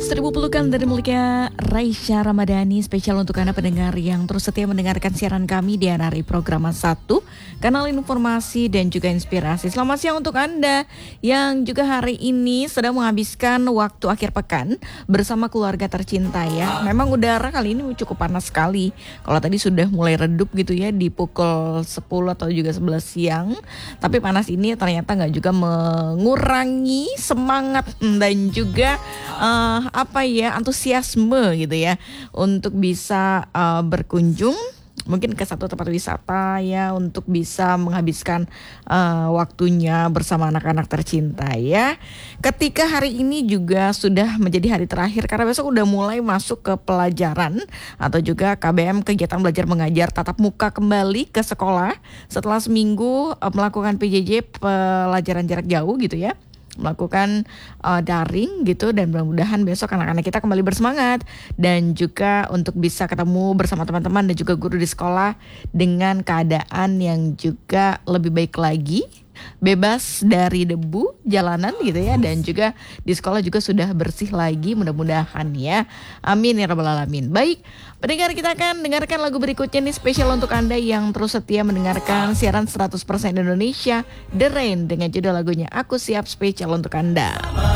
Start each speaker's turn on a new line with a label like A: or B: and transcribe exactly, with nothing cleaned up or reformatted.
A: Seribu pelukan dari miliknya Raisya Ramadhani, spesial untuk Anda pendengar yang terus setia mendengarkan siaran kami di Hari Program satu, kanal informasi dan juga inspirasi. Selamat siang untuk Anda yang juga hari ini sedang menghabiskan waktu akhir pekan bersama keluarga tercinta ya. Memang udara kali ini cukup panas sekali. Kalau tadi sudah mulai redup gitu ya di pukul sepuluh atau juga sebelas siang, tapi panas ini ternyata nggak juga mengurangi semangat dan juga uh, apa ya antusiasme gitu ya untuk bisa uh, berkunjung mungkin ke satu tempat wisata ya, untuk bisa menghabiskan uh, waktunya bersama anak-anak tercinta ya. Ketika hari ini juga sudah menjadi hari terakhir karena besok udah mulai masuk ke pelajaran atau juga K B M, kegiatan belajar mengajar tatap muka kembali ke sekolah setelah seminggu uh, melakukan P J J, pelajaran jarak jauh gitu ya, melakukan uh, daring gitu, dan mudah-mudahan besok anak-anak kita kembali bersemangat dan juga untuk bisa ketemu bersama teman-teman dan juga guru di sekolah dengan keadaan yang juga lebih baik lagi, bebas dari debu jalanan gitu ya, dan juga di sekolah juga sudah bersih lagi mudah-mudahan ya. Amin ya rabbal alamin. Baik, pendengar, kita akan dengarkan lagu berikutnya nih, spesial untuk Anda yang terus setia mendengarkan siaran seratus persen Indonesia, The Rain dengan judul lagunya Aku Siap, spesial untuk Anda.